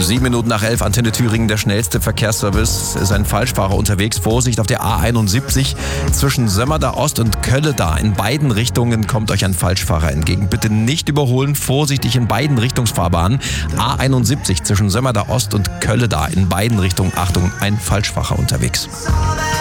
7 Minuten nach 11, Antenne Thüringen, der schnellste Verkehrsservice. Ist ein Falschfahrer unterwegs. Vorsicht auf der A71 zwischen Sömmerda Ost und Kölleda. In beiden Richtungen kommt euch ein Falschfahrer entgegen. Bitte nicht überholen, vorsichtig in beiden Richtungsfahrbahnen. A71 zwischen Sömmerda Ost und Kölleda. In beiden Richtungen, Achtung, ein Falschfahrer unterwegs.